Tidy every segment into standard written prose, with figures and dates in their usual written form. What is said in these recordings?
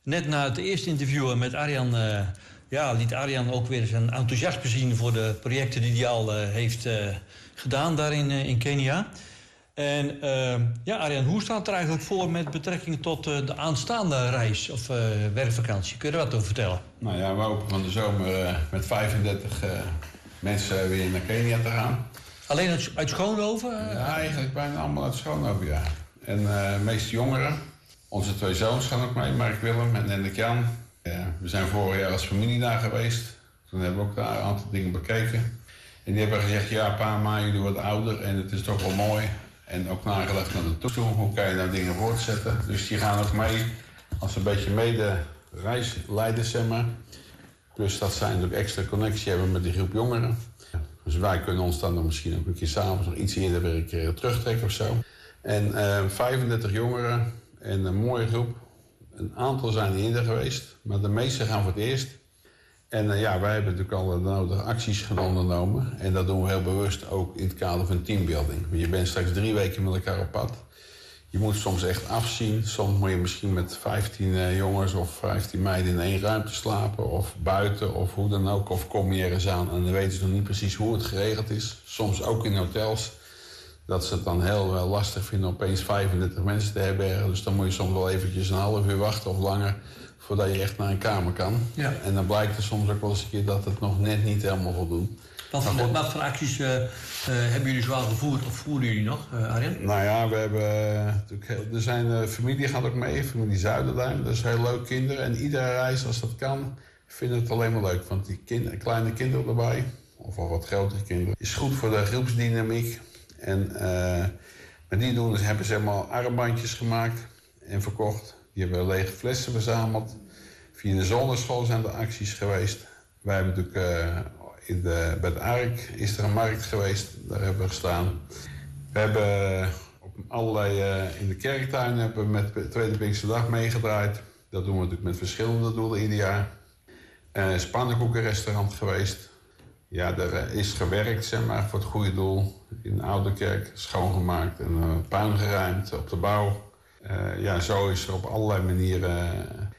net na het eerste interview met Arjan... liet Arjan ook weer zijn enthousiasme zien voor de projecten die hij al heeft gedaan daar in Kenia. En Arjan, hoe staat het er eigenlijk voor met betrekking tot de aanstaande reis of werkvakantie? Kun je er wat over vertellen? Nou ja, we hopen van de zomer met 35 mensen weer naar Kenia te gaan. Alleen uit Schoonhoven? Ja, eigenlijk bijna allemaal uit Schoonhoven, ja. En de meeste jongeren. Onze 2 zoons gaan ook mee, Mark Willem en Hendrik Jan. Ja, we zijn vorig jaar als familie daar geweest. Toen hebben we ook daar een aantal dingen bekeken. En die hebben gezegd, ja pa, maar jullie worden ouder en het is toch wel mooi. En ook nagedacht naar de toekomst. Hoe kan je nou dingen voortzetten? Dus die gaan ook mee als een beetje mede-reisleiders, zeg maar. Plus dat zij natuurlijk extra connectie hebben met die groep jongeren. Dus wij kunnen ons dan misschien ook een keer s'avonds nog iets eerder weer een keer terugtrekken of zo. En 35 jongeren en een mooie groep. Een aantal zijn er eerder geweest, maar de meeste gaan voor het eerst. En wij hebben natuurlijk al de nodige acties ondernomen. En dat doen we heel bewust ook in het kader van teambuilding. Want je bent straks 3 weken met elkaar op pad. Je moet soms echt afzien. Soms moet je misschien met 15 jongens of 15 meiden in 1 ruimte slapen. Of buiten, of hoe dan ook. Of kom je ergens aan en dan weten ze nog niet precies hoe het geregeld is. Soms ook in hotels. Dat ze het dan heel lastig vinden opeens 35 mensen te herbergen. Dus dan moet je soms wel eventjes een half uur wachten of langer... voordat je echt naar een kamer kan. Ja. En dan blijkt er soms ook wel eens een keer dat het nog net niet helemaal voldoet. Wat voor acties hebben jullie zoal gevoerd of voeren jullie nog, Arjen? Nou ja, we hebben natuurlijk... Er zijn familie gaat ook mee, familie Zuiderduin. Dat is heel leuk, kinderen. En iedere reis, als dat kan, vinden het alleen maar leuk. Want die kleine kinderen erbij, of al wat grotere kinderen... is goed voor de groepsdynamiek. En met die doen hebben ze helemaal armbandjes gemaakt en verkocht. Die hebben lege flessen verzameld. Via de zonneschool zijn er acties geweest. Wij hebben natuurlijk bij de Ark is er een markt geweest. Daar hebben we gestaan. We hebben op allerlei in de kerktuin hebben we met Tweede Pinksterdag meegedraaid. Dat doen we natuurlijk met verschillende doelen ieder jaar. Pannenkoekenrestaurant geweest. Ja, er is gewerkt, zeg maar, voor het goede doel. In de Oude Kerk schoongemaakt en puin geruimd op de bouw. Zo is er op allerlei manieren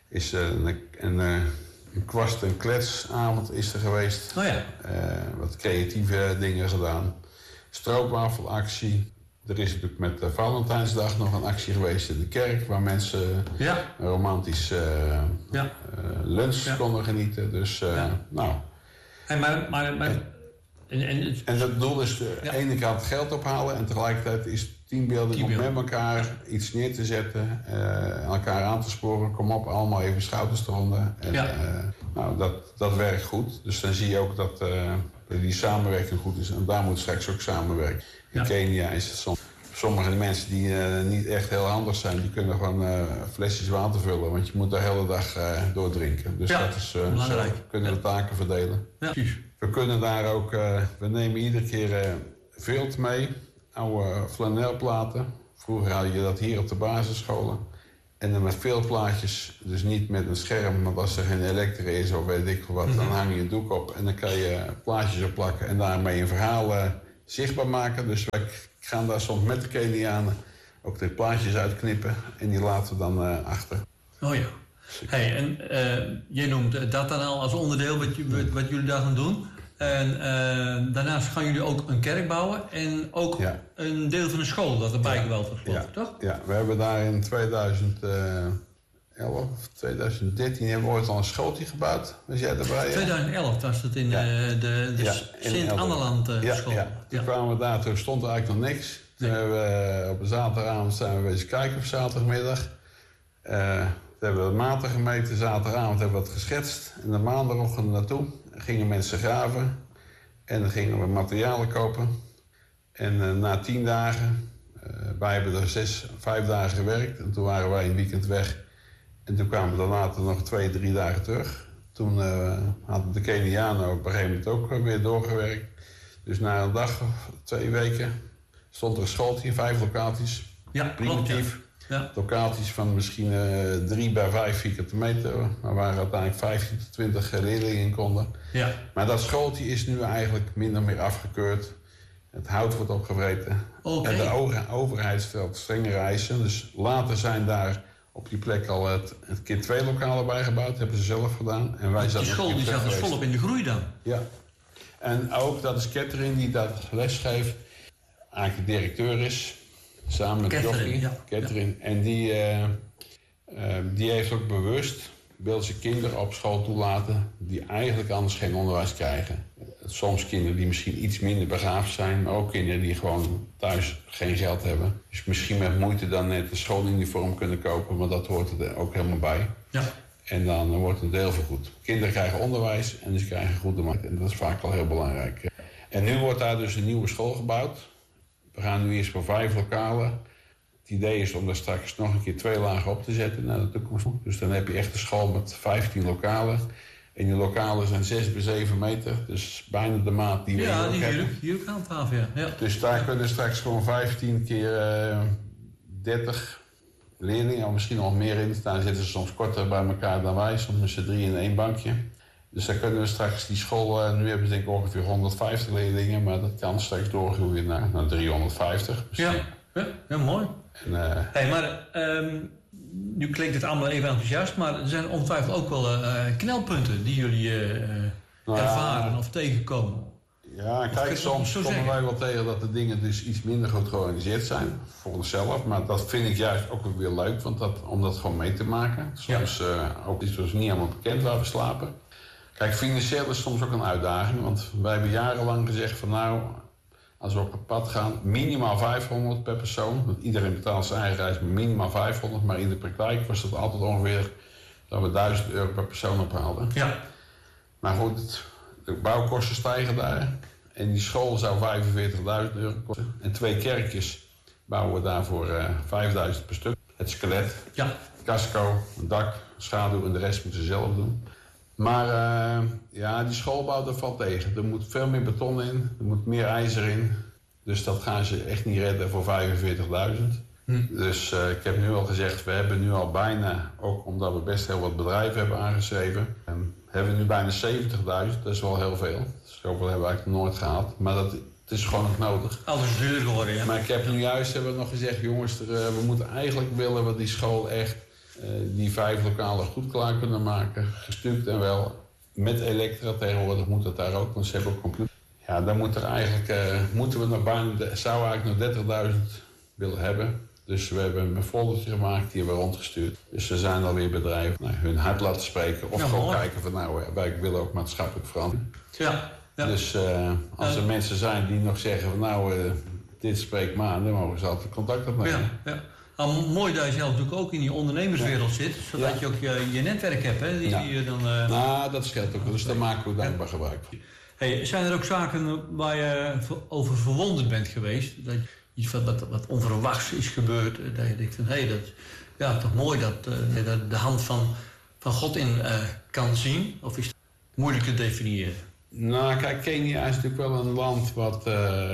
een kwast- en kletsavond is er geweest. Oh ja. Wat creatieve dingen gedaan. Stroopwafelactie. Er is natuurlijk met Valentijnsdag nog een actie geweest in de kerk... waar mensen een romantisch lunch konden genieten. Dus, En dat doel is aan de ene kant geld ophalen... en tegelijkertijd is teambuilding om met elkaar iets neer te zetten... elkaar aan te sporen, kom op, allemaal even schouders eronder. En, dat werkt goed. Dus dan zie je ook dat die samenwerking goed is. En daar moet straks ook samenwerken. In Kenia is het soms... Sommige mensen die niet echt heel handig zijn... die kunnen gewoon flesjes water vullen. Want je moet de hele dag doordrinken. Dus dat is belangrijk. Zo kunnen we taken verdelen. Ja. We kunnen daar ook... we nemen iedere keer vilt mee. Oude flanelplaten. Vroeger had je dat hier op de basisscholen. En dan met viltplaatjes. Dus niet met een scherm. Want als er geen elektra is of weet ik wat... dan hang je een doek op. En dan kan je plaatjes op plakken. En daarmee een verhaal zichtbaar maken. Dus wij gaan daar soms met de Kenianen ook de plaatjes uitknippen. En die laten we dan achter. Oh ja. Hey, en jij noemt dat dan al als onderdeel wat jullie daar gaan doen. En daarnaast gaan jullie ook een kerk bouwen. En ook een deel van de school dat erbij geweld wordt, geloof ik, toch? Ja, we hebben daar in 2013 hebben we ooit al een schooltje gebouwd. Was jij erbij? 2011 was het in de Sint-Anneland school. Toen kwamen we daar, toen stond er eigenlijk nog niks. Toen hebben we op een zaterdagavond zijn we wezen kijken op zaterdagmiddag. Toen hebben we de maten gemeten, zaterdagavond hebben we wat geschetst. En de maandagochtend naartoe gingen mensen graven. En dan gingen we materialen kopen. En na 10 dagen, wij hebben er 5 dagen gewerkt. En toen waren wij een weekend weg. En toen kwamen we later nog 2-3 dagen terug. Toen hadden de Kenianen op een gegeven moment ook weer doorgewerkt. Dus na een dag of 2 weken stond er een schooltje in 5 locaties. Ja, primitief. Ja. Locaties van misschien 3 bij 5 vierkante meter. Maar waar uiteindelijk 15 tot 20 leerlingen in konden. Ja. Maar dat schooltje is nu eigenlijk minder meer afgekeurd. Het hout wordt opgevreten. Okay. En de overheid stelt strengere eisen. Dus later zijn daar op die plek al het keer 2 lokalen bijgebouwd. Hebben ze zelf gedaan. En wij Die school die zat dus volop in de groei dan. Ja. En ook dat is Catherine die dat lesgeeft. Eigenlijk de directeur is. Samen met Joffie. Ja. Catherine. Ja. En die heeft ook bewust... wil ze kinderen op school toelaten... die eigenlijk anders geen onderwijs krijgen. Soms kinderen die misschien iets minder begaafd zijn... maar ook kinderen die gewoon thuis geen geld hebben. Dus misschien met moeite dan net een schooluniform kunnen kopen... maar dat hoort er ook helemaal bij. Ja. En dan wordt het deel vergoed. Kinderen krijgen onderwijs en ze krijgen goede markt. En dat is vaak al heel belangrijk. En nu wordt daar dus een nieuwe school gebouwd. We gaan nu eerst voor 5 lokalen... Het idee is om daar straks nog een keer 2 lagen op te zetten naar de toekomst. Dus dan heb je echt een school met 15 lokalen. En die lokalen zijn 6 bij 7 meter. Dus bijna de maat die we hier ook hebben. Hier ook handhaven, ja. Dus daar kunnen straks gewoon 15 keer 30 leerlingen, of misschien nog meer in. Daar zitten ze soms korter bij elkaar dan wij. Soms met z'n 3 in 1 bankje. Dus daar kunnen we straks die school... nu hebben ze denk ik ongeveer 150 leerlingen. Maar dat kan straks doorgroeien naar 350 misschien. Ja, mooi. En, maar nu klinkt het allemaal even enthousiast, maar er zijn ongetwijfeld ook wel knelpunten die jullie ervaren of tegenkomen. Ja, kijk, soms komen wij wel tegen dat de dingen dus iets minder goed georganiseerd zijn voor onszelf. Maar dat vind ik juist ook weer leuk, om dat gewoon mee te maken. Soms ook iets wat niet helemaal bekend waar we slapen. Kijk, financieel is soms ook een uitdaging, want wij hebben jarenlang gezegd van nou... Als we op pad gaan, minimaal 500 per persoon. Want iedereen betaalt zijn eigen reis, maar minimaal 500. Maar in de praktijk was het altijd ongeveer dat we €1000 per persoon ophaalden. Ja. Maar goed, de bouwkosten stijgen daar. En die school zou €45.000 kosten. En 2 kerkjes bouwen we daarvoor €5.000 per stuk. Het skelet, casco, een dak, schaduw en de rest moeten ze zelf doen. Maar die schoolbouw, dat valt tegen. Er moet veel meer beton in, er moet meer ijzer in. Dus dat gaan ze echt niet redden voor 45.000. Dus ik heb nu al gezegd, we hebben nu al bijna... ook omdat we best heel wat bedrijven hebben aangeschreven... hebben we nu bijna 70.000. Dat is wel heel veel. Zoveel hebben we eigenlijk nog nooit gehad. Maar het is gewoon ook nodig. Alles duur geworden, ja. Maar ik heb nu juist hebben we nog gezegd... jongens, we moeten eigenlijk willen we die school echt... die 5 lokalen goed klaar kunnen maken. Gestuukt en wel. Met elektra tegenwoordig moet dat daar ook, want ze hebben ook computer. Ja, dan moet er eigenlijk, moeten we nog bijna, zou eigenlijk nog 30.000 willen hebben. Dus we hebben een foldertje gemaakt, die hebben we rondgestuurd. Dus er zijn alweer bedrijven hun hart laten spreken. Of gewoon kijken van wij willen ook maatschappelijk veranderen. Ja. Dus als er mensen zijn die nog zeggen van dit spreekt me aan, dan mogen ze altijd contact opnemen. Ja. Mooi dat je zelf natuurlijk ook in die ondernemerswereld zit, zodat je ook je netwerk hebt. Hè, die je dan, dat scheelt ook, dus daar maken we dankbaar gebruik van. Hey, zijn er ook zaken waar je over verwonderd bent geweest? Dat iets wat onverwachts is gebeurd, dat je denkt van dat is toch mooi dat je de hand van God in kan zien? Of is het moeilijk te definiëren? Nou, kijk, Kenia is natuurlijk wel een land wat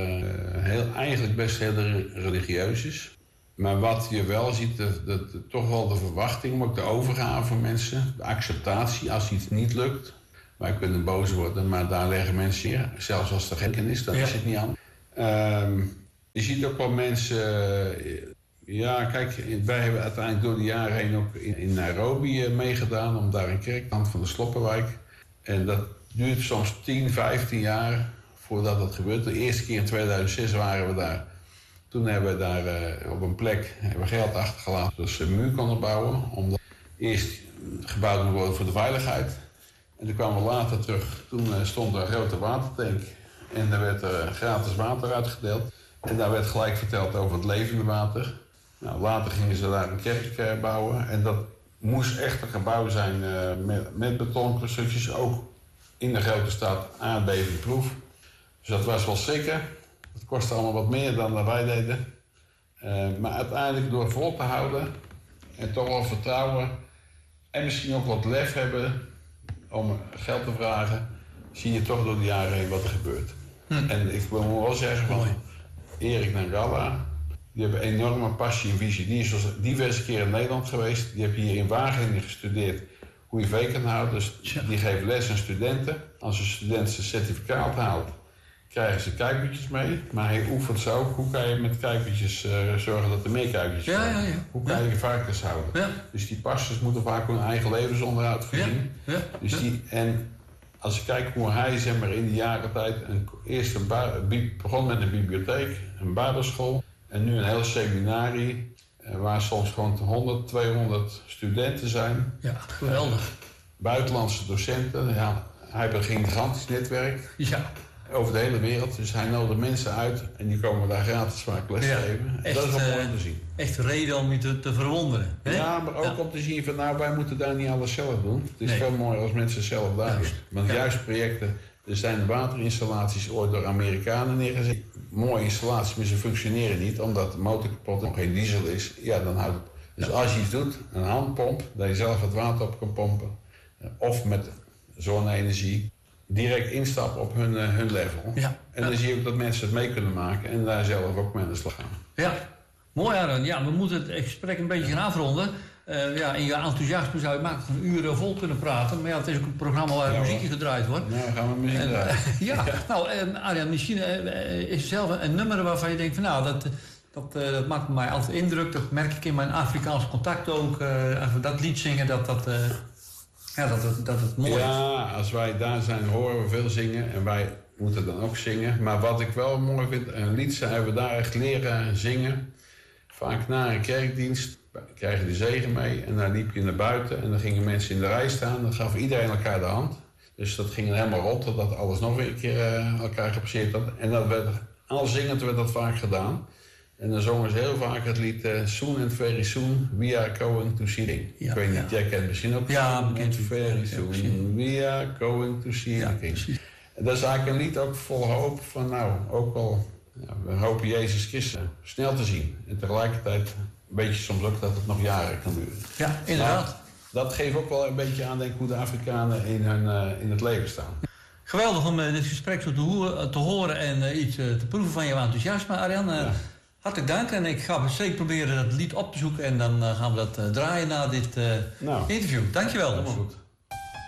eigenlijk best heel religieus is. Maar wat je wel ziet, toch wel de verwachting, maar ook de overgave van mensen. De acceptatie als iets niet lukt. Wij kunnen boos worden, maar daar leggen mensen neer. Zelfs als er geen is, dan is het niet aan. Je ziet ook wel mensen... kijk, wij hebben uiteindelijk door de jaren heen ook in Nairobi meegedaan... om daar een kerk aan van de Sloppenwijk. En dat duurt soms 10, 15 jaar voordat dat gebeurt. De eerste keer in 2006 waren we daar... Toen hebben we daar op een plek geld achtergelaten dat ze een muur konden bouwen. Omdat eerst gebouwd moet worden voor de veiligheid. En toen kwamen we later terug. Toen stond er een grote watertank. En daar werd gratis water uitgedeeld. En daar werd gelijk verteld over het levende water. Nou, later gingen ze daar een kerk bouwen. En dat moest echt een gebouw zijn met betonconstructies. Ook in de grote stad aardbevingproof. Dus dat was wel schrikken. Het kostte allemaal wat meer dan wij deden. Maar uiteindelijk door vol te houden en toch wel vertrouwen en misschien ook wat lef hebben om geld te vragen, zie je toch door de jaren heen wat er gebeurt. En ik wil wel zeggen van Erik Nangala, die hebben een enorme passie en visie. Die is diverse keren in Nederland geweest. Die heeft hier in Wageningen gestudeerd hoe je vee kan houden. Dus die geeft les aan studenten. Als een student zijn certificaat haalt, krijgen ze kuikentjes mee. Maar hij oefent ze ook. Hoe kan je met kuikentjes zorgen dat er meer kuikentjes komen? Ja. Hoe kan je varkens houden? Ja. Dus die pasters moeten vaak hun eigen levensonderhoud voorzien. Dus en als je kijkt hoe hij zeg maar, in die jaren tijd eerst begon met een bibliotheek, een bijbelschool en nu een heel seminarie waar soms gewoon 100, 200 studenten zijn. Ja, geweldig. Buitenlandse docenten. Ja, hij heeft een gigantisch netwerk over de hele wereld. Dus hij nodigt mensen uit en die komen daar gratis vaak les geven. En dat is wel mooi om te zien. Echt reden om je te verwonderen. Hè? Ja, maar ook om te zien van nou, wij moeten daar niet alles zelf doen. Het is veel mooier als mensen zelf daar doen. Want juist projecten, er zijn waterinstallaties ooit door Amerikanen neergezet. Mooie installaties, maar ze functioneren niet omdat de motor kapot nog geen diesel is. Ja, dan houdt het. Dus als je iets doet, een handpomp, dat je zelf het water op kan pompen. Of met zonne-energie, direct instappen op hun level. Ja. En dan zie je ook dat mensen het mee kunnen maken en daar zelf ook mee aan de slag gaan. Ja, mooi Aaron. Ja, we moeten het gesprek een beetje gaan afronden. In je enthousiasme zou je makkelijk een uur vol kunnen praten. Maar ja, het is ook een programma waar muziek gedraaid wordt. Nou, gaan we muziek draaien. Nou, Arjan, misschien is er zelf een nummer waarvan je denkt van nou, dat maakt mij altijd indruk. Dat merk ik in mijn Afrikaanse contact ook. Even dat lied zingen, dat het mooi is. Ja, als wij daar zijn, horen we veel zingen. En wij moeten dan ook zingen. Maar wat ik wel mooi vind, een lied hebben we daar echt leren zingen. Vaak na een kerkdienst krijg je de zegen mee. En dan liep je naar buiten en dan gingen mensen in de rij staan. Dan gaf iedereen elkaar de hand. Dus dat ging helemaal rond, totdat alles nog een keer elkaar gepasseerd had. En dat werd, al zingend werd dat vaak gedaan. En dan zongen ze heel vaak het lied Soon and Very Soon, We Are Going to See King. Ik weet niet, jij kent misschien ook Soon and Very Soon, We Are Going to See King. En dat is eigenlijk een lied ook vol hoop van nou, ook wel, we hopen Jezus Christus snel te zien. En tegelijkertijd een beetje soms ook dat het nog jaren kan duren. Ja, inderdaad. Maar dat geeft ook wel een beetje aan denk, hoe de Afrikanen in het leven staan. Geweldig om dit gesprek zo te horen en iets te proeven van jouw enthousiasme, Arjan. Hartelijk dank en ik ga zeker proberen dat lied op te zoeken en dan gaan we dat draaien na dit interview. Dankjewel. Helemaal goed.